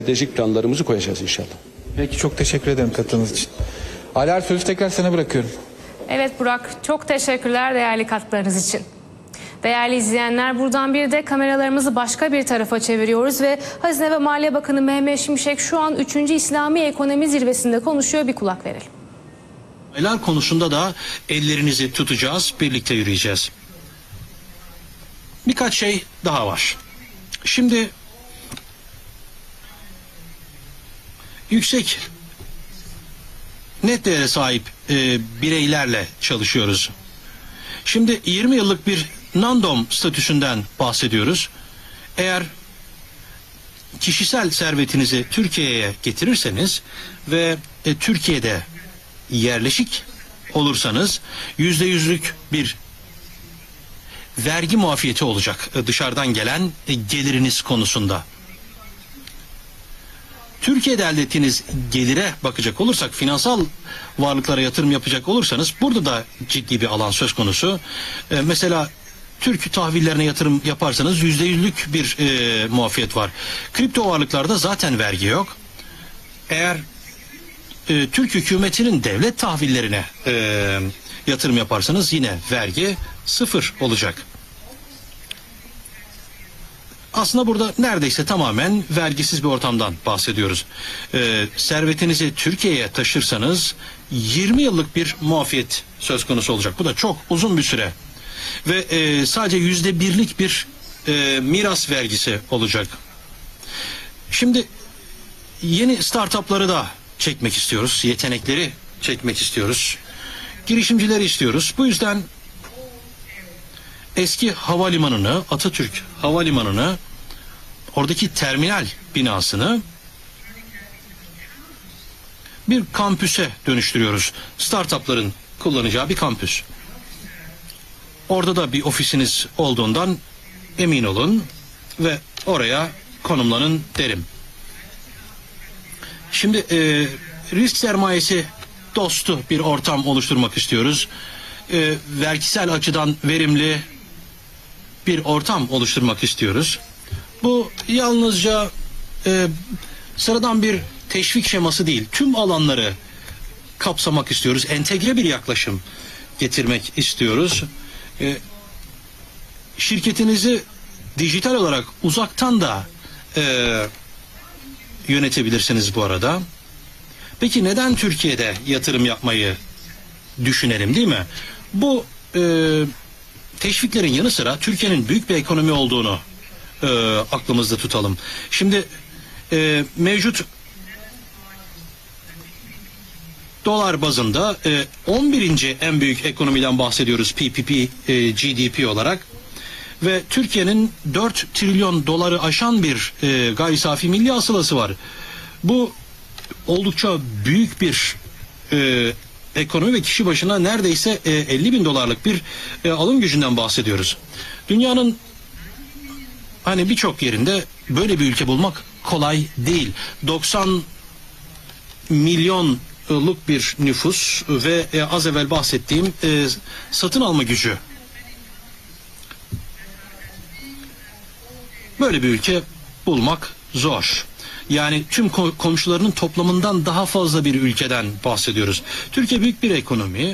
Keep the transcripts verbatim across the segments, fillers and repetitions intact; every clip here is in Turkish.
Stratejik planlarımızı koyacağız inşallah. Peki, çok teşekkür ederim katıldığınız için. Alar, sözü tekrar sana bırakıyorum. Evet Burak, çok teşekkürler değerli katkılarınız için. Değerli izleyenler, buradan bir de kameralarımızı başka bir tarafa çeviriyoruz ve Hazine ve Maliye Bakanı Mehmet Şimşek şu an üçüncü İslami Ekonomi Zirvesi'nde konuşuyor, bir kulak verelim. Olaylar konusunda da ellerinizi tutacağız, birlikte yürüyeceğiz. Birkaç şey daha var. Şimdi yüksek net değere sahip e, bireylerle çalışıyoruz. Şimdi yirmi yıllık bir non-dom statüsünden bahsediyoruz. Eğer kişisel servetinizi Türkiye'ye getirirseniz ve e, Türkiye'de yerleşik olursanız yüzde yüzlük bir vergi muafiyeti olacak e, dışarıdan gelen e, geliriniz konusunda. Türkiye'de elde ettiğiniz gelire bakacak olursak, finansal varlıklara yatırım yapacak olursanız burada da ciddi bir alan söz konusu. Ee, mesela Türk tahvillerine yatırım yaparsanız yüzde yüzlük bir e, muafiyet var. Kripto varlıklarda zaten vergi yok. Eğer e, Türk hükümetinin devlet tahvillerine e, yatırım yaparsanız yine vergi sıfır olacak. Aslında burada neredeyse tamamen vergisiz bir ortamdan bahsediyoruz. Ee, servetinizi Türkiye'ye taşırsanız yirmi yıllık bir muafiyet söz konusu olacak. Bu da çok uzun bir süre. Ve e, sadece yüzde birlik bir e, miras vergisi olacak. Şimdi yeni startupları da çekmek istiyoruz. Yetenekleri çekmek istiyoruz. Girişimcileri istiyoruz. Bu yüzden eski havalimanını, Atatürk Havalimanı'nı, oradaki terminal binasını bir kampüse dönüştürüyoruz. Startupların kullanacağı bir kampüs. Orada da bir ofisiniz olduğundan emin olun ve oraya konumlanın derim. Şimdi e, risk sermayesi dostu bir ortam oluşturmak istiyoruz. E, vergisel açıdan verimli bir ortam oluşturmak istiyoruz. Bu yalnızca e, sıradan bir teşvik şeması değil. Tüm alanları kapsamak istiyoruz. Entegre bir yaklaşım getirmek istiyoruz. E, şirketinizi dijital olarak uzaktan da e, yönetebilirsiniz bu arada. Peki neden Türkiye'de yatırım yapmayı düşünelim, değil mi? Bu e, teşviklerin yanı sıra Türkiye'nin büyük bir ekonomi olduğunu e, aklımızda tutalım. Şimdi e, mevcut dolar bazında e, on birinci en büyük ekonomiden bahsediyoruz P P P, e, G D P olarak. Ve Türkiye'nin dört trilyon doları aşan bir e, gayri safi milli hasılası var. Bu oldukça büyük bir e, ekonomi ve kişi başına neredeyse e, elli bin dolarlık bir e, alım gücünden bahsediyoruz. Dünyanın hani birçok yerinde böyle bir ülke bulmak kolay değil. doksan milyonluk bir nüfus ve e, az evvel bahsettiğim e, satın alma gücü. Böyle bir ülke bulmak zor. Yani tüm komşularının toplamından daha fazla bir ülkeden bahsediyoruz. Türkiye büyük bir ekonomi.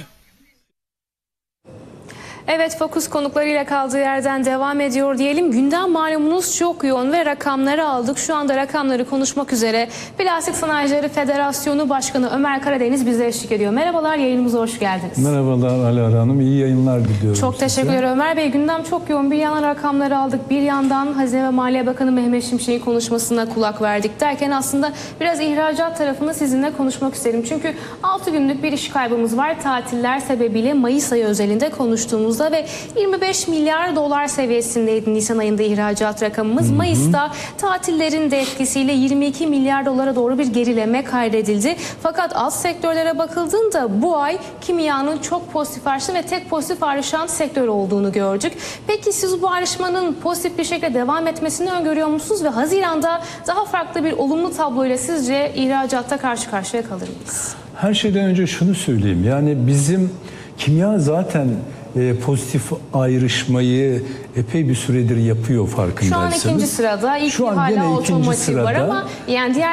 Evet, Fokus konuklarıyla kaldığı yerden devam ediyor diyelim. Gündem malumunuz çok yoğun ve rakamları aldık. Şu anda rakamları konuşmak üzere Plastik Sanayicileri Federasyonu Başkanı Ömer Karadeniz bize eşlik ediyor. Merhabalar, yayınımıza hoş geldiniz. Merhabalar Alara Hanım, iyi yayınlar diliyorum. Çok teşekkürler Ömer Bey. Gündem çok yoğun. Bir yandan rakamları aldık, bir yandan Hazine ve Maliye Bakanı Mehmet Şimşek'in konuşmasına kulak verdik derken aslında biraz ihracat tarafını sizinle konuşmak isterim. Çünkü altı günlük bir iş kaybımız var. Tatiller sebebiyle Mayıs ayı özelinde konuştuğumuz ve yirmi beş milyar dolar seviyesindeydi Nisan ayında ihracat rakamımız. Hı hı. Mayıs'ta tatillerin de etkisiyle yirmi iki milyar dolara doğru bir gerileme kaydedildi. Fakat alt sektörlere bakıldığında bu ay kimyanın çok pozitif ayrışan ve tek pozitif ayrışan sektör olduğunu gördük. Peki siz bu ayrışmanın pozitif bir şekilde devam etmesini öngörüyor musunuz ve Haziran'da daha farklı bir olumlu tabloyla sizce ihracatta karşı karşıya kalır mıyız? Her şeyden önce şunu söyleyeyim. Yani bizim kimya zaten e, pozitif ayrışmayı epey bir süredir yapıyor farkındaysanız. Şu an ikinci sırada. İlk Şu an hala gene ikinci otomotiv var sırada. ama yani diğer